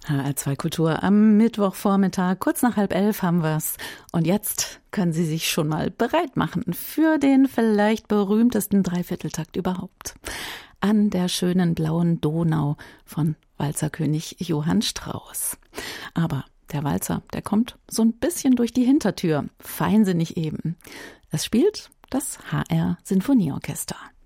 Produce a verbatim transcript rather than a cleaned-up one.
H R zwei Kultur am Mittwochvormittag, kurz nach halb elf haben wir's. Und jetzt können Sie sich schon mal bereit machen für den vielleicht berühmtesten Dreivierteltakt überhaupt. An der schönen blauen Donau von Walzerkönig Johann Strauss. Aber der Walzer, der kommt so ein bisschen durch die Hintertür, feinsinnig eben. Es spielt das H R Sinfonieorchester.